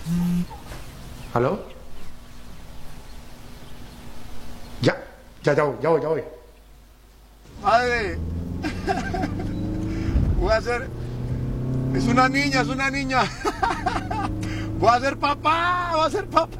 ¿Aló? Ya voy. Padre, voy a ser... Es una niña. Voy a ser papá.